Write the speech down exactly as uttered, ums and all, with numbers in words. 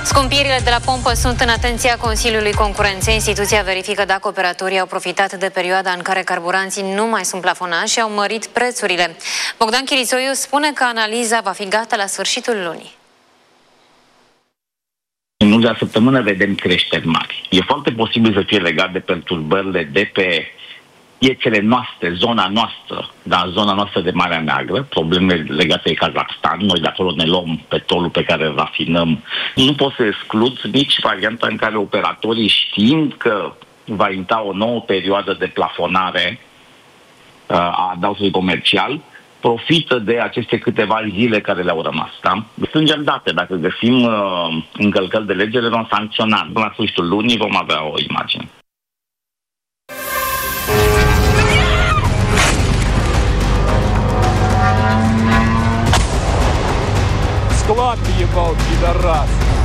Scumpirile de la pompă sunt în atenția Consiliului Concurenței. Instituția verifică dacă operatorii au profitat de perioada în care carburanții nu mai sunt plafonați și au mărit prețurile. Bogdan Chirițoiu spune că analiza va fi gata la sfârșitul lunii. În ultima săptămână vedem creșteri mari. E foarte posibil să fie legat de perturbările de pe piețele noastre, zona noastră, da, zona noastră de Marea Neagră, probleme legate de Kazakhstan. Noi de acolo ne luăm petrolul pe care îl rafinăm. Nu pot să exclud nici varianta în care operatorii, știind că va intra o nouă perioadă de plafonare uh, a adaosului comercial, profită de aceste câteva zile care le-au rămas. Da? Strângem date. Dacă găsim uh, încălcări de lege, le vom sancționa. Până la sfârșitul lunii vom avea o imagine. Склад ебал, пидорас!